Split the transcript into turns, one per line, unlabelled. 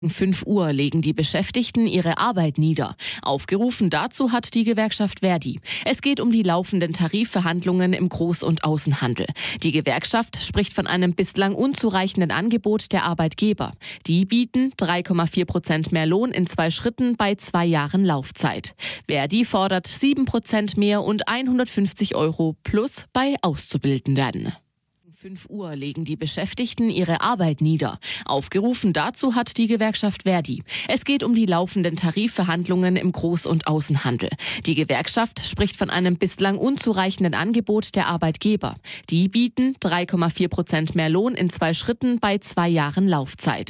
Um 5 Uhr legen die Beschäftigten ihre Arbeit nieder. Aufgerufen dazu hat die Gewerkschaft ver.di. Es geht um die laufenden Tarifverhandlungen im Groß- und Außenhandel. Die Gewerkschaft spricht von einem bislang unzureichenden Angebot der Arbeitgeber. Die bieten 3,4% mehr Lohn in 2 Schritten bei 2 Jahren Laufzeit. ver.di fordert 7% mehr und 150 € plus bei Auszubildenden. 5 Uhr legen die Beschäftigten ihre Arbeit nieder. Aufgerufen dazu hat die Gewerkschaft ver.di. Es geht um die laufenden Tarifverhandlungen im Groß- und Außenhandel. Die Gewerkschaft spricht von einem bislang unzureichenden Angebot der Arbeitgeber. Die bieten 3,4% mehr Lohn in 2 Schritten bei 2 Jahren Laufzeit.